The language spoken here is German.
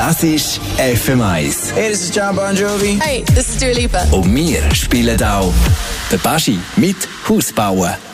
Das ist FM1. Hey, this is John Bon Jovi. Hey, this is Dua Lipa. Und wir spielen auch den Baschi mit Hausbauen.